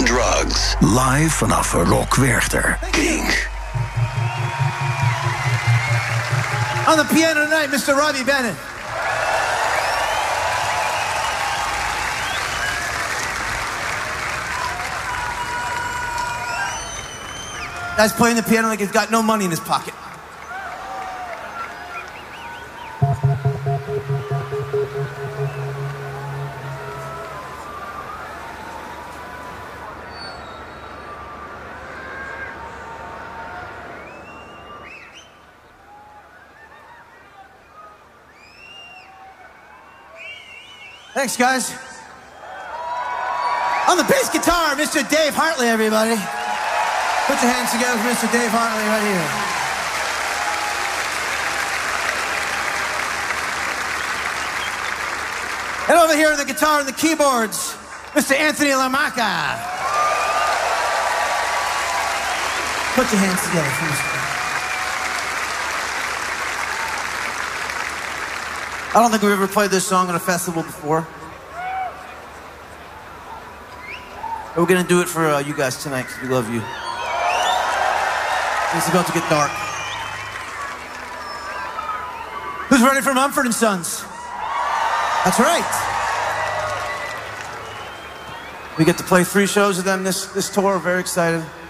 Drugs. Live vanaf Rock Werchter. Pink. On the piano tonight, Mr. Robbie Bennett. Guy's playing the piano like he's got no money in his pocket. Thanks, guys. On the bass guitar, Mr. Dave Hartley, everybody. Put your hands together for Mr. Dave Hartley right here. And over here on the guitar and the keyboards, Mr. Anthony LaMacca. Put your hands together for Mr. I don't think we've ever played this song on a festival before. But we're gonna do it for you guys tonight because we love you. It's about to get dark. Who's ready for Mumford & Sons? That's right. We get to play 3 shows with them this tour. Very excited.